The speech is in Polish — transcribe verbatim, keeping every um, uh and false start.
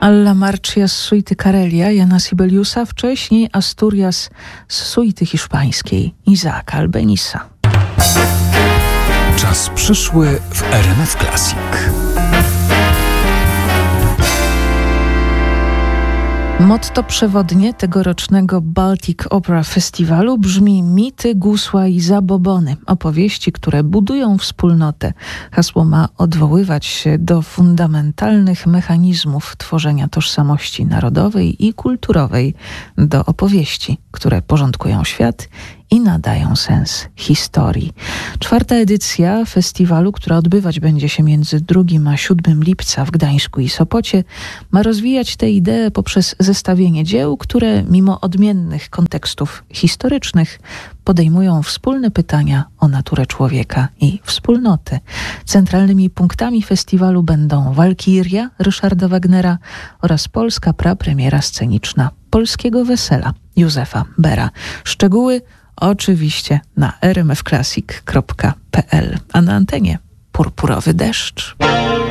Alla Marcia z suity Karelia Jana Sibeliusa, wcześniej Asturias z suity hiszpańskiej Isaaca Albenisa. Czas przyszły w R M F Classic. Motto przewodnie tegorocznego Baltic Opera Festiwalu brzmi: mity, gusła i zabobony. Opowieści, które budują wspólnotę. Hasło ma odwoływać się do fundamentalnych mechanizmów tworzenia tożsamości narodowej i kulturowej, do opowieści, które porządkują świat i nadają sens historii. Czwarta edycja festiwalu, która odbywać będzie się między drugim a siódmym lipca w Gdańsku i Sopocie, ma rozwijać tę ideę poprzez zestawienie dzieł, które mimo odmiennych kontekstów historycznych podejmują wspólne pytania o naturę człowieka i wspólnoty. Centralnymi punktami festiwalu będą Walkiria Ryszarda Wagnera oraz polska prapremiera sceniczna Polskiego Wesela Józefa Bera. Szczegóły oczywiście na r m f classic kropka p l, a na antenie purpurowy deszcz.